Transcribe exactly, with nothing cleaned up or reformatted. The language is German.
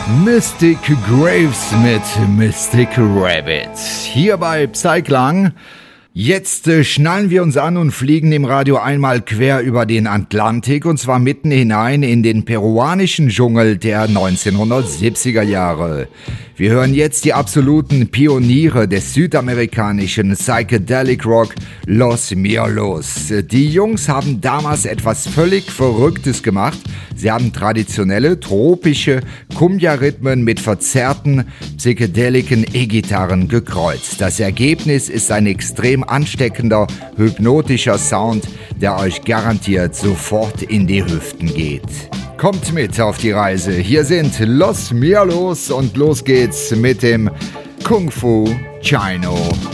Mystic Graves mit Mystic Rabbit. Hier bei Psyklang. Jetzt äh, schnallen wir uns an und fliegen im Radio einmal quer über den Atlantik und zwar mitten hinein in den peruanischen Dschungel der neunzehnhundertsiebziger Jahre. Wir hören jetzt die absoluten Pioniere des südamerikanischen Psychedelic Rock, Los Mialos. Die Jungs haben damals etwas völlig Verrücktes gemacht. Sie haben traditionelle, tropische Cumbia-Rhythmen mit verzerrten, psychedelischen E-Gitarren gekreuzt. Das Ergebnis ist ein extrem ansteckender, hypnotischer Sound, der euch garantiert sofort in die Hüften geht. Kommt mit auf die Reise. Hier sind Los Mialos und los geht's mit dem Kung Fu Chino.